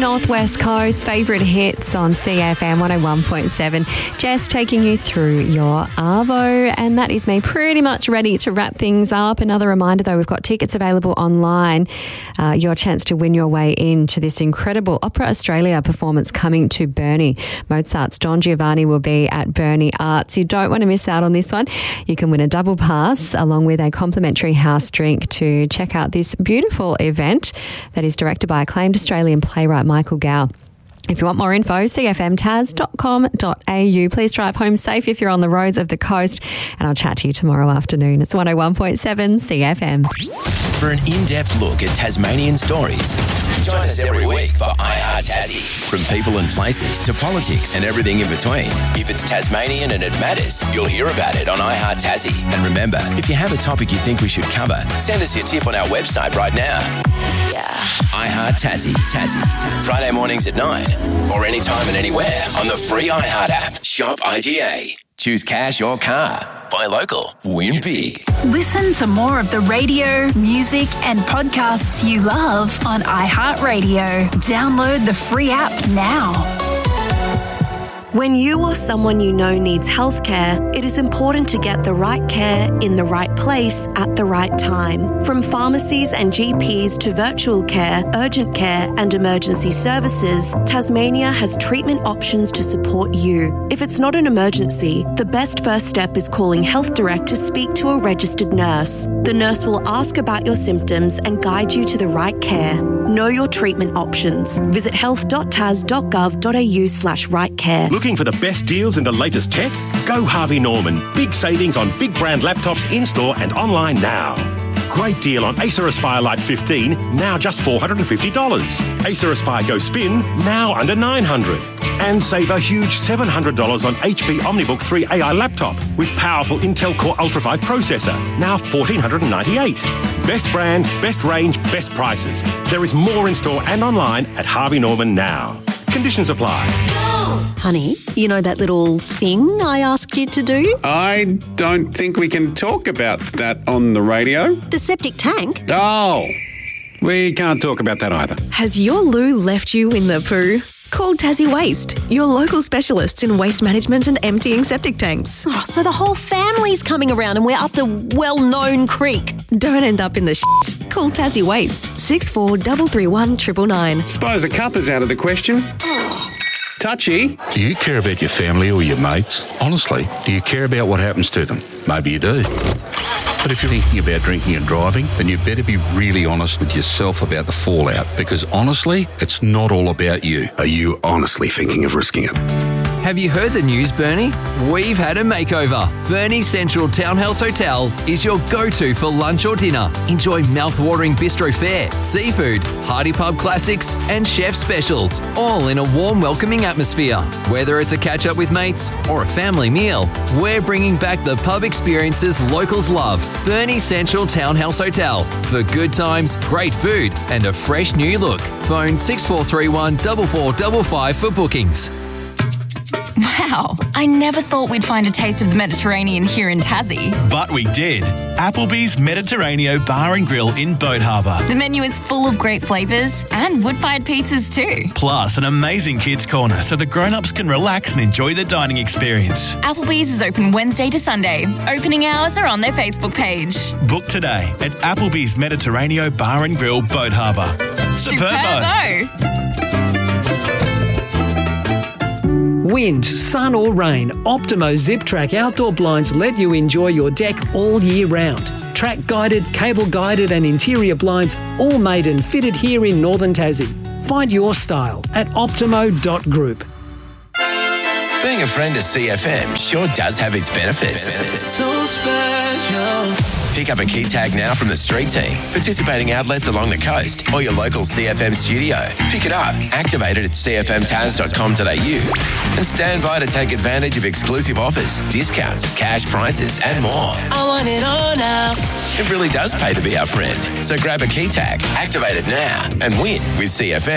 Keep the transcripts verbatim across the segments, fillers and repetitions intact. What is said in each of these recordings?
Northwest Coast, favourite hits on C F M one oh one point seven. Jess taking you through your Arvo, and that is me pretty much ready to wrap things up. Another reminder though, we've got tickets available online. Uh, your chance to win your way into this incredible Opera Australia performance coming to Burnie. Mozart's Don Giovanni will be at Burnie Arts. You don't want to miss out on this one. You can win a double pass along with a complimentary house drink to check out this beautiful event that is directed by acclaimed Australian playwright Michael Gow. If you want more info, c f m taz dot com dot a u. Please drive home safe if you're on the roads of the coast, and I'll chat to you tomorrow afternoon. It's one oh one point seven C F M. For an in-depth look at Tasmanian stories, join us every week for iHeart Tassie. From people and places to politics and everything in between. If it's Tasmanian and it matters, you'll hear about it on iHeart Tassie. And remember, if you have a topic you think we should cover, send us your tip on our website right now. Yeah. iHeart Tassie. Tassie. Friday mornings at nine. Or anytime and anywhere on the free iHeart app. Shop I G A. Choose cash or car. Buy local. Win big. Listen to more of the radio, music and podcasts you love on iHeartRadio. Download the free app now. When you or someone you know needs healthcare, it is important to get the right care in the right place at the right time. From pharmacies and G Ps to virtual care, urgent care and emergency services, Tasmania has treatment options to support you. If it's not an emergency, the best first step is calling Health Direct to speak to a registered nurse. The nurse will ask about your symptoms and guide you to the right care. Know your treatment options. Visit health dot tas dot gov dot a u slash right care. Looking for the best deals and the latest tech? Go Harvey Norman. Big savings on big brand laptops in-store and online now. Great deal on Acer Aspire Lite fifteen, now just four hundred fifty dollars. Acer Aspire Go Spin, now under nine hundred dollars. And save a huge seven hundred dollars on H P OmniBook three A I laptop with powerful Intel Core Ultra five processor, now one thousand four hundred ninety-eight dollars. Best brands, best range, best prices. There is more in store and online at Harvey Norman now. Conditions apply. Honey, you know that little thing I asked you to do? I don't think we can talk about that on the radio. The septic tank? Oh, we can't talk about that either. Has your loo left you in the poo? Call Tassie Waste, your local specialists in waste management and emptying septic tanks. Oh, so the whole family's coming around and we're up the well-known creek. Don't end up in the shit. Call Tassie Waste, six four three three one nine nine nine. Suppose a cup is out of the question. Touchy. Do you care about your family or your mates? Honestly, do you care about what happens to them? Maybe you do. But if you're thinking about drinking and driving, then you better be really honest with yourself about the fallout, because honestly, it's not all about you. Are you honestly thinking of risking it? Have you heard the news, Burnie? We've had a makeover. Burnie Central Townhouse Hotel is your go-to for lunch or dinner. Enjoy mouth-watering bistro fare, seafood, hearty pub classics and chef specials, all in a warm, welcoming atmosphere. Whether it's a catch-up with mates or a family meal, we're bringing back the pub experiences locals love. Burnie Central Townhouse Hotel for good times, great food and a fresh new look. Phone six four three one, four four five five for bookings. Wow, I never thought we'd find a taste of the Mediterranean here in Tassie. But we did. Applebee's Mediterraneo Bar and Grill in Boat Harbour. The menu is full of great flavours and wood-fired pizzas too. Plus an amazing kids' corner so the grown-ups can relax and enjoy the dining experience. Applebee's is open Wednesday to Sunday. Opening hours are on their Facebook page. Book today at Applebee's Mediterranean Bar and Grill, Boat Harbour. Superbo! Wind, sun or rain, Optimo Zip Track outdoor blinds let you enjoy your deck all year round. Track guided, cable guided and interior blinds all made and fitted here in Northern Tassie. Find your style at optimo dot group. Being a friend of C F M sure does have its benefits. benefits. So special. Pick up a key tag now from the street team, participating outlets along the coast, or your local C F M studio. Pick it up, activate it at c f m taz dot com dot a u, and stand by to take advantage of exclusive offers, discounts, cash prices, and more. I want it all now. It really does pay to be our friend. So grab a key tag, activate it now, and win with C F M.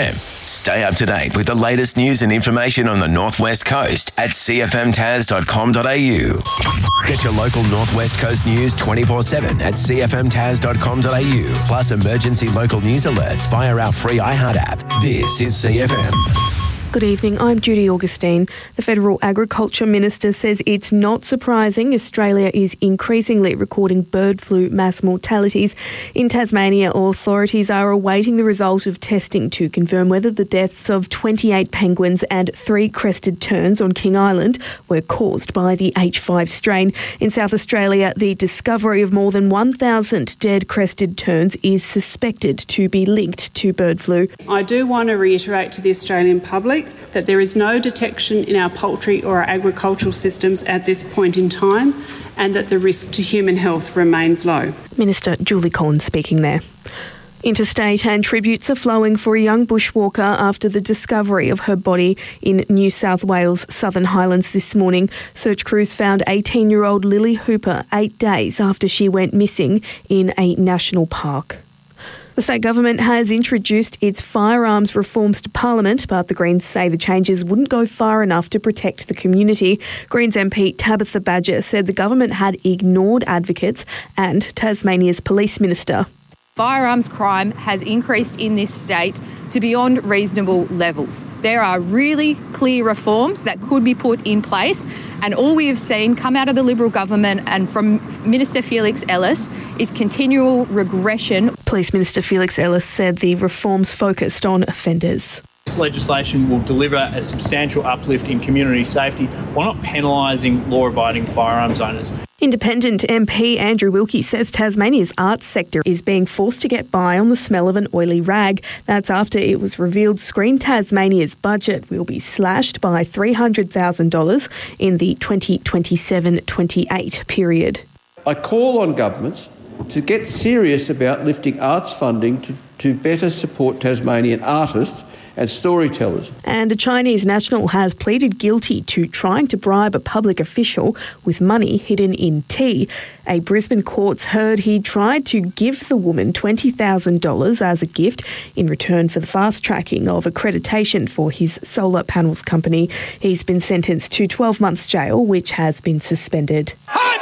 Stay up to date with the latest news and information on the Northwest Coast at c f m tas dot com dot a u. Get your local Northwest Coast news twenty-four seven at c f m tas dot com dot a u, plus emergency local news alerts via our free iHeart app. This is C F M. Good evening, I'm Judy Augustine. The Federal Agriculture Minister says it's not surprising Australia is increasingly recording bird flu mass mortalities. In Tasmania, authorities are awaiting the result of testing to confirm whether the deaths of twenty-eight penguins and three crested terns on King Island were caused by the H five strain. In South Australia, the discovery of more than one thousand dead crested terns is suspected to be linked to bird flu. I do want to reiterate to the Australian public that there is no detection in our poultry or our agricultural systems at this point in time, and that the risk to human health remains low. Minister Julie Corn speaking there. Interstate and tributes are flowing for a young bushwalker after the discovery of her body in New South Wales' Southern Highlands this morning. Search crews found eighteen-year-old Lily Hooper eight days after she went missing in a national park. The state government has introduced its firearms reforms to Parliament, but the Greens say the changes wouldn't go far enough to protect the community. Greens M P Tabitha Badger said the government had ignored advocates and Tasmania's police minister. Firearms crime has increased in this state to beyond reasonable levels. There are really clear reforms that could be put in place, and all we have seen come out of the Liberal government and from Minister Felix Ellis is continual regression. Police Minister Felix Ellis said the reforms focused on offenders. This legislation will deliver a substantial uplift in community safety while not penalising law-abiding firearms owners. Independent M P Andrew Wilkie says Tasmania's arts sector is being forced to get by on the smell of an oily rag. That's after it was revealed Screen Tasmania's budget will be slashed by three hundred thousand dollars in the twenty twenty-seven twenty-eight period. I call on governments to get serious about lifting arts funding to, to better support Tasmanian artists and storytellers. And a Chinese national has pleaded guilty to trying to bribe a public official with money hidden in tea. A Brisbane court's heard he tried to give the woman twenty thousand dollars as a gift in return for the fast-tracking of accreditation for his solar panels company. He's been sentenced to twelve months jail, which has been suspended.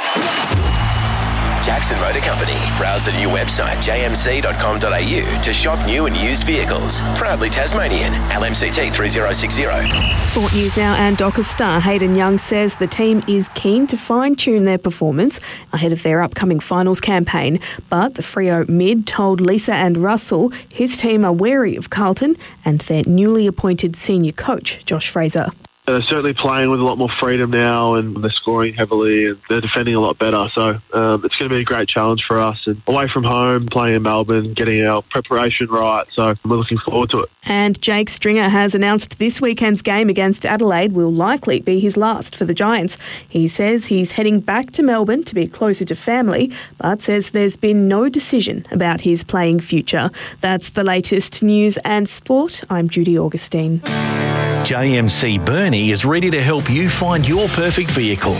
Jackson Motor Company. Browse the new website j m c dot com dot a u to shop new and used vehicles. Proudly Tasmanian. L M C T three zero six zero. Sport News now, and Docker star Hayden Young says the team is keen to fine-tune their performance ahead of their upcoming finals campaign. But the Freo mid told Lisa and Russell his team are wary of Carlton and their newly appointed senior coach, Josh Fraser. They're certainly playing with a lot more freedom now, and they're scoring heavily and they're defending a lot better. So um, it's going to be a great challenge for us. And away from home, playing in Melbourne, getting our preparation right. So we're looking forward to it. And Jake Stringer has announced this weekend's game against Adelaide will likely be his last for the Giants. He says he's heading back to Melbourne to be closer to family, but says there's been no decision about his playing future. That's the latest news and sport. I'm Judy Augustine. J M C Burnie is ready to help you find your perfect vehicle.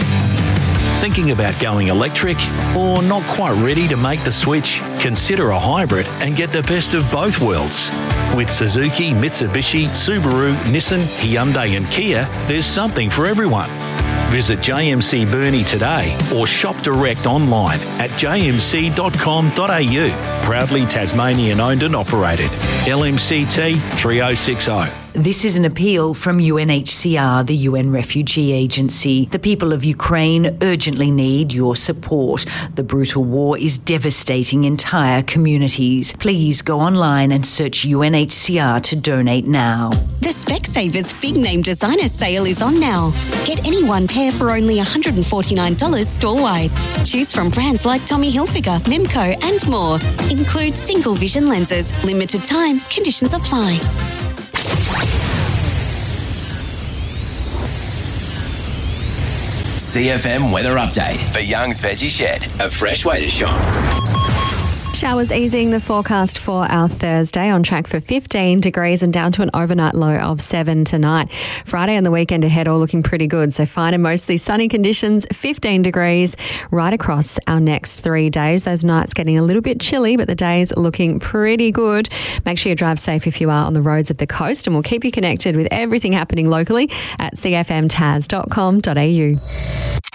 Thinking about going electric or not quite ready to make the switch? Consider a hybrid and get the best of both worlds. With Suzuki, Mitsubishi, Subaru, Nissan, Hyundai and Kia, there's something for everyone. Visit J M C Burnie today or shop direct online at j m c dot com dot a u. Proudly Tasmanian owned and operated. L M C T three oh six oh. This is an appeal from U N H C R, the U N Refugee Agency. The people of Ukraine urgently need your support. The brutal war is devastating entire communities. Please go online and search U N H C R to donate now. The Specsavers Big Name Designer Sale is on now. Get any one pair for only one hundred forty-nine dollars store-wide. Choose from brands like Tommy Hilfiger, Mimco and more. Include single vision lenses. Limited time. Conditions apply. C F M weather update for Young's Veggie Shed, a fresh way to shop. Showers easing, the forecast for our Thursday, on track for fifteen degrees and down to an overnight low of seven tonight. Friday and the weekend ahead all looking pretty good. So fine and mostly sunny conditions, fifteen degrees right across our next three days. Those nights getting a little bit chilly, but the days looking pretty good. Make sure you drive safe if you are on the roads of the coast, and we'll keep you connected with everything happening locally at c f m tas dot com dot a u.